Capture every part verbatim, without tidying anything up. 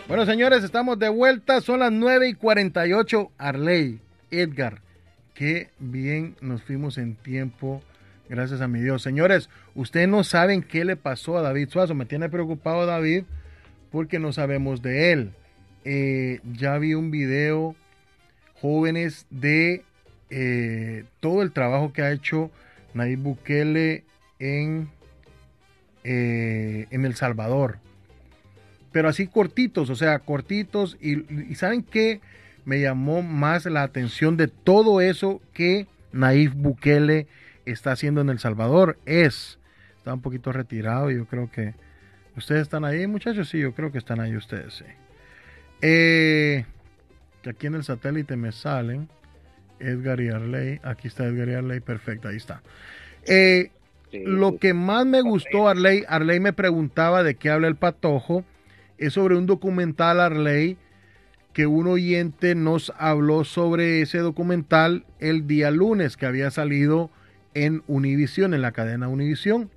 Bueno, señores, estamos de vuelta. Son las nueve y cuarenta y ocho. Arley, Edgar, qué bien nos fuimos en tiempo. Gracias a mi Dios. Señores, ustedes no saben qué le pasó a David Suazo. Me tiene preocupado David porque no sabemos de él. Eh, ya vi un video, jóvenes, de eh, todo el trabajo que ha hecho Nayib Bukele en, eh, en El Salvador. Pero así cortitos, o sea, cortitos. Y, y ¿saben qué? Me llamó más la atención de todo eso que Nayib Bukele está haciendo en El Salvador. Es, está un poquito retirado. Yo creo que ustedes están ahí, muchachos. Sí, yo creo que están ahí ustedes, sí. Eh, que aquí en el satélite me salen Edgar y Arley. Aquí está Edgar y Arley, perfecto, ahí está. Eh, sí. Lo que más me gustó, Arley, Arley me preguntaba de qué habla el Patojo. Es sobre un documental, Arley, que un oyente nos habló sobre ese documental el día lunes, que había salido en Univisión, en la cadena Univisión.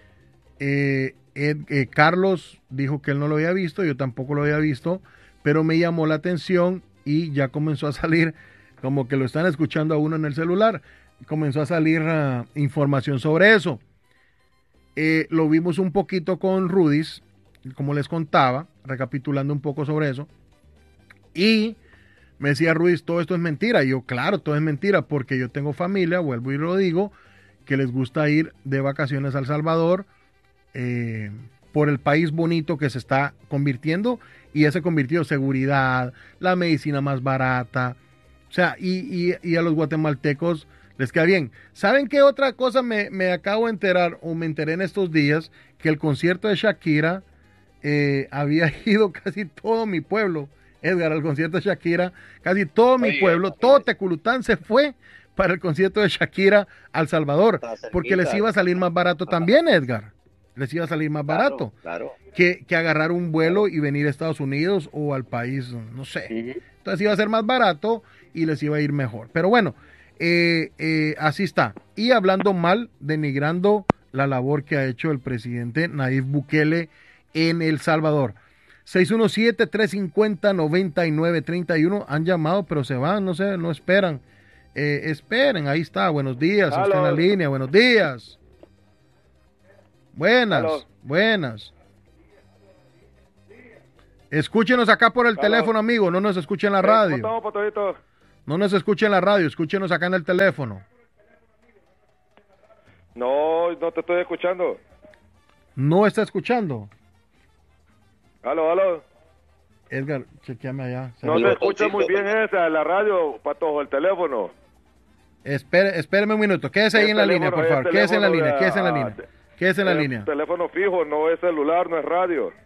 Eh, Ed, eh, Carlos dijo que él no lo había visto, yo tampoco lo había visto, pero me llamó la atención y ya comenzó a salir, como que lo están escuchando a uno en el celular, comenzó a salir uh, información sobre eso. Eh, lo vimos un poquito con Rudis, como les contaba, recapitulando un poco sobre eso, y me decía Ruiz, todo esto es mentira. Y yo, claro, todo es mentira, porque yo tengo familia, vuelvo y lo digo, que les gusta ir de vacaciones a El Salvador, eh, por el país bonito que se está convirtiendo, y ya se convirtió en seguridad, la medicina más barata, o sea, y, y, y a los guatemaltecos les queda bien. ¿Saben qué otra cosa me, me acabo de enterar, o me enteré en estos días? Que el concierto de Shakira, eh, había ido casi todo mi pueblo, Edgar, al concierto de Shakira, casi todo mi Oye, pueblo, todo Teculután se fue para el concierto de Shakira al Salvador, porque les iba a salir más barato también, Edgar, les iba a salir más claro, barato claro. Que, que agarrar un vuelo y venir a Estados Unidos o al país, no sé, uh-huh. Entonces iba a ser más barato y les iba a ir mejor, pero bueno, eh, eh, así está. Y hablando mal, denigrando la labor que ha hecho el presidente Nayib Bukele en El Salvador. seis uno siete, tres cinco cero, nueve nueve tres uno. Han llamado, pero se van, no sé, no esperan. Eh, esperen, ahí está. Buenos días, está en la línea. Buenos días. Buenas, Hello. buenas. Escúchenos acá por el Hello. teléfono, amigo. No nos escuchen en la radio. ¿Cómo estamos, no nos escuchen en la radio, escúchenos acá en el teléfono. No, no te estoy escuchando. ¿No está escuchando? Aló, aló. Edgar, chequeame allá. Se no se escucha muy bien esa, la radio, Patojo, el teléfono. Espere, espéreme un minuto, quédese ahí en la línea, por favor. Quédese en la línea, quédese en la línea. Quédese en la línea. Teléfono fijo, no es celular, no es radio.